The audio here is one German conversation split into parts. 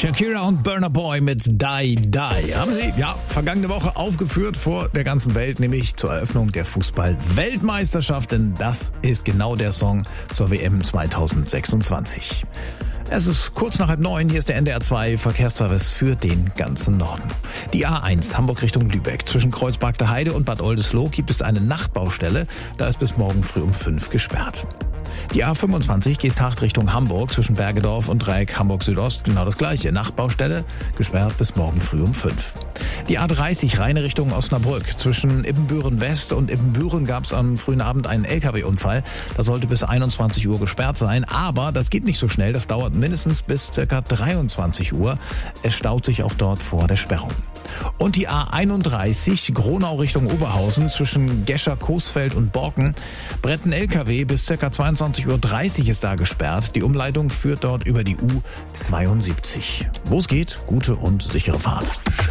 Shakira und Burna Boy mit Die Die haben sie, vergangene Woche aufgeführt vor der ganzen Welt, nämlich zur Eröffnung der Fußball-Weltmeisterschaft, denn das ist genau der Song zur WM 2026. Es ist kurz nach 8:30, hier ist der NDR 2 Verkehrsservice für den ganzen Norden. Die A1 Hamburg Richtung Lübeck. Zwischen Kreuzberg Heide und Bad Oldesloe gibt es eine Nachtbaustelle, da ist bis morgen früh um 5 gesperrt. Die A25 Geesthacht Richtung Hamburg zwischen Bergedorf und Dreieck Hamburg Südost, genau das gleiche. Nachtbaustelle, gesperrt bis morgen früh um 5. Die A30 Rheine Richtung Osnabrück. Zwischen Ibbenbüren West und Ibbenbüren gab es am frühen Abend einen LKW-Unfall. Da sollte bis 21 Uhr gesperrt sein, aber das geht nicht so schnell. Das dauert mindestens bis ca. 23 Uhr. Es staut sich auch dort vor der Sperrung. Und die A31 Gronau Richtung Oberhausen zwischen Gescher, Coesfeld und Borken brennt ein LKW bis ca. 22:30 Uhr ist da gesperrt. Die Umleitung führt dort über die U72. Wo es geht, gute und sichere Fahrt.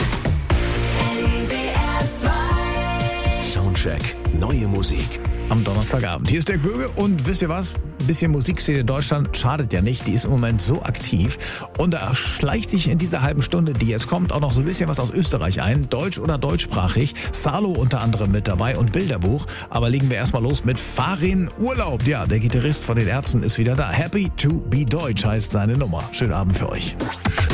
Soundcheck, neue Musik. Am Donnerstagabend. Hier ist Dirk Böge und wisst ihr was? Ein bisschen Musikszene in Deutschland schadet ja nicht. Die ist im Moment so aktiv. Und da schleicht sich in dieser halben Stunde, die jetzt kommt, auch noch so ein bisschen was aus Österreich ein. Deutsch oder deutschsprachig. Salo unter anderem mit dabei und Bilderbuch. Aber legen wir erstmal los mit Farin Urlaub. Ja, der Gitarrist von den Ärzten ist wieder da. Happy to be Deutsch heißt seine Nummer. Schönen Abend für euch.